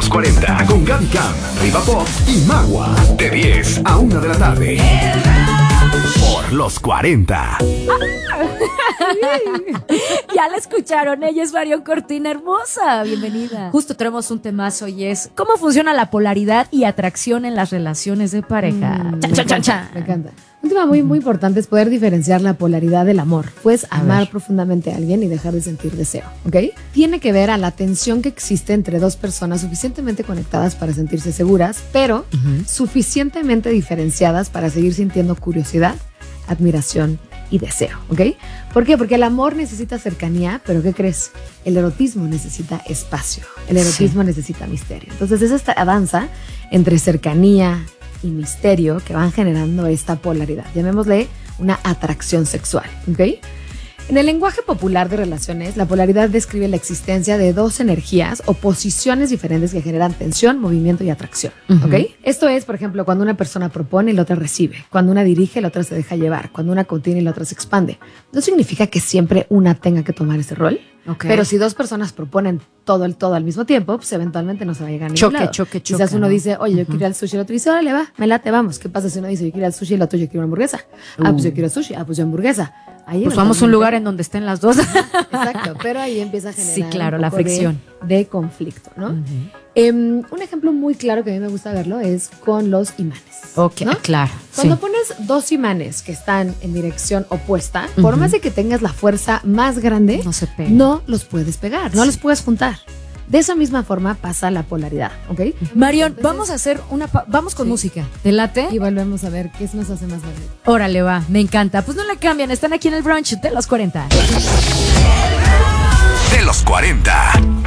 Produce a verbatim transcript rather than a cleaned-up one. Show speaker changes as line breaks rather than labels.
cuarenta con Gaby Cam, Riva Pop y Magua. De diez a una de la tarde. Por los cuarenta.
Ya la escucharon, ella es Marion Cortina, hermosa, bienvenida. Justo tenemos un temazo y es ¿cómo funciona la polaridad y atracción en las relaciones de pareja?
Mm,
chan,
me,
chan,
encanta,
chan.
me encanta. Un tema muy, muy importante es poder diferenciar la polaridad del amor. Puedes
A
amar
ver.
profundamente a alguien y dejar de sentir deseo, ¿ok? Tiene que ver a la tensión que existe entre dos personas suficientemente conectadas para sentirse seguras, pero
Ujú.
suficientemente diferenciadas para seguir sintiendo curiosidad, admiración y deseo, ¿ok? ¿Por qué? Porque el amor necesita cercanía, pero ¿qué crees? El erotismo necesita espacio, el erotismo
Sí.
necesita misterio. Entonces es esta danza entre cercanía y misterio que van generando esta polaridad. Llamémosle una atracción sexual, ¿ok? En el lenguaje popular de relaciones, la polaridad describe la existencia de dos energías o posiciones diferentes que generan tensión, movimiento y atracción,
Ujú.
¿ok? Esto es, por ejemplo, cuando una persona propone y la otra recibe, cuando una dirige y la otra se deja llevar, cuando una contiene y la otra se expande. No significa que siempre una tenga que tomar ese rol,
Ok.
pero si dos personas proponen todo el todo al mismo tiempo, pues eventualmente no se va a llegar a ningún
Choque,
lado.
choque,
Quizás
choque,
uno
¿no?
dice, oye, yo
Ujú.
quiero ir al sushi, el otro dice, órale, va, me late, vamos. ¿Qué pasa si uno dice, yo quiero ir al sushi y el otro yo quiero una hamburguesa? Ah, pues yo quiero sushi, ah, pues yo hamburguesa. Ahí
Pues vamos a un
eventualmente-
lugar en donde estén las dos.
Exacto, pero ahí empieza a generar
Sí, claro,
un
la
poco de-
fricción.
de, conflicto, ¿no?
Ujú.
Em, un ejemplo muy claro que a mí me gusta verlo es con los imanes.
Ok,
¿no?
claro.
Cuando
sí.
pones dos imanes que están en dirección opuesta, por
Ujú.
más de que tengas la fuerza más grande,
No se pegan.
no los puedes pegar, no
Sí.
los puedes juntar. De esa misma forma pasa la polaridad, ¿ok?
Marion,
Entonces-
vamos a hacer una... pa- vamos con
Sí.
música. ¿Te late?
Y volvemos a ver qué nos hace más grande.
Órale, va. Me encanta. Pues no le cambian. Están aquí en el brunch de los cuarenta.
De los cuarenta.